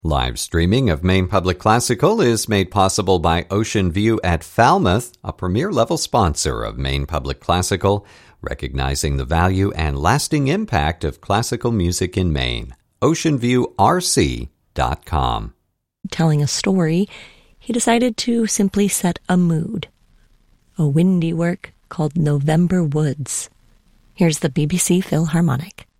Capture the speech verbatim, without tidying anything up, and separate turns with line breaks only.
Live streaming of Maine Public Classical is made possible by Ocean View at Falmouth, a premier-level sponsor of Maine Public Classical, recognizing the value and lasting impact of classical music in Maine. ocean view r c dot com.
Telling a story, he decided to simply set a mood. A windy work called November Woods. Here's the B B C Philharmonic.